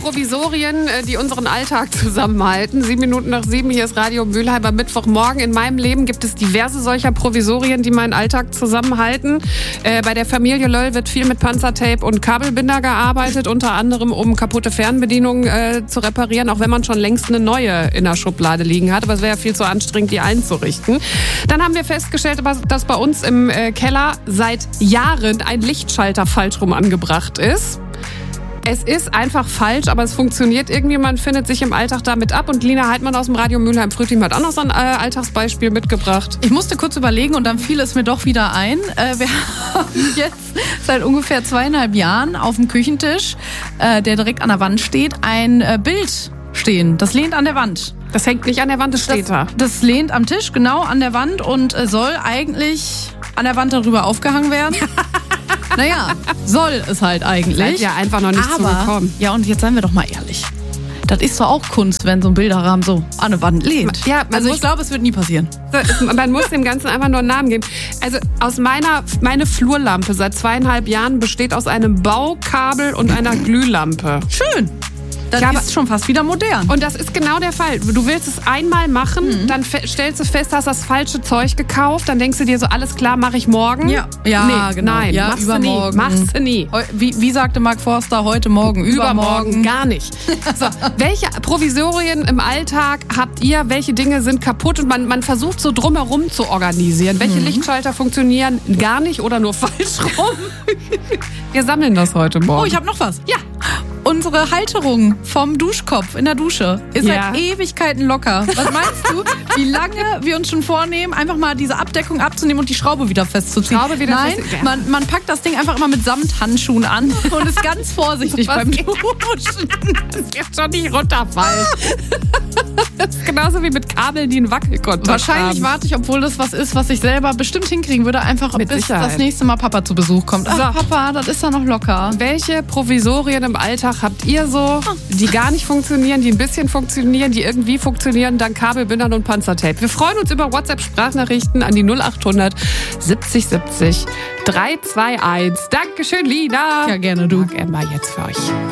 Provisorien, die unseren Alltag zusammenhalten. 7:07, hier ist Radio Mülheim am Mittwochmorgen. In meinem Leben gibt es diverse solcher Provisorien, die meinen Alltag zusammenhalten. Bei der Familie Löll wird viel mit Panzertape und Kabelbinder gearbeitet, unter anderem um kaputte Fernbedienungen zu reparieren, auch wenn man schon längst eine neue in der Schublade liegen hat. Aber es wäre ja viel zu anstrengend, die einzurichten. Dann haben wir festgestellt, dass bei uns im Keller seit Jahren ein Lichtschalter falsch rum angebracht ist. Es ist einfach falsch, aber es funktioniert irgendwie. Man findet sich im Alltag damit ab. Und Lina Heidmann aus dem Radio Mülheim Frühteam hat auch noch so ein Alltagsbeispiel mitgebracht. Ich musste kurz überlegen und dann fiel es mir doch wieder ein. Wir haben jetzt seit ungefähr 2,5 Jahren auf dem Küchentisch, der direkt an der Wand steht, ein Bild stehen. Das lehnt an der Wand. Das hängt nicht an der Wand, das steht da. Das lehnt am Tisch, genau an der Wand und soll eigentlich an der Wand darüber aufgehangen werden. Naja, soll es halt eigentlich. Seid ja einfach noch nicht zugekommen. Ja, und jetzt seien wir doch mal ehrlich. Das ist doch auch Kunst, wenn so ein Bilderrahmen so an der Wand lehnt. Ja, also ich glaube, es wird nie passieren. Man muss dem Ganzen einfach nur einen Namen geben. Also meine Flurlampe seit 2,5 Jahren besteht aus einem Baukabel und einer Glühlampe. Schön. Das ist schon fast wieder modern. Und das ist genau der Fall. Du willst es einmal machen, dann stellst du fest, hast das falsche Zeug gekauft, dann denkst du dir so, alles klar, mache ich morgen. Ja, nee, genau. Nein, ja, übermorgen. Machst du nie. Wie sagte Mark Forster, heute Morgen, übermorgen. Gar nicht. So, welche Provisorien im Alltag habt ihr? Welche Dinge sind kaputt? Und man versucht so drumherum zu organisieren. Welche Lichtschalter funktionieren gar nicht oder nur falsch rum? Wir sammeln das heute Morgen. Oh, ich habe noch was. Ja. Unsere Halterung vom Duschkopf in der Dusche ist seit Ewigkeiten locker. Was meinst du, wie lange wir uns schon vornehmen, einfach mal diese Abdeckung abzunehmen und die Schraube wieder festzuziehen? Nein, man packt das Ding einfach immer mit Samthandschuhen an und ist ganz vorsichtig beim Duschen. Das wird schon nicht runterfallen. Das ist genauso wie mit Kabeln, die einen Wackelkontakt Wahrscheinlich haben. warte ich, obwohl das was ist, was ich selber bestimmt hinkriegen würde, einfach mit bis Sicherheit. das nächste Mal Papa zu Besuch kommt. Ach, Papa, das ist ja noch locker. Welche Provisorien im Alltag habt ihr so, die gar nicht funktionieren, die ein bisschen funktionieren, die irgendwie funktionieren, dank Kabelbindern und Panzertape? Wir freuen uns über WhatsApp-Sprachnachrichten an die 0800 70 70 321. Dankeschön, Lina. Ja, gerne du. Mag Emma jetzt für euch.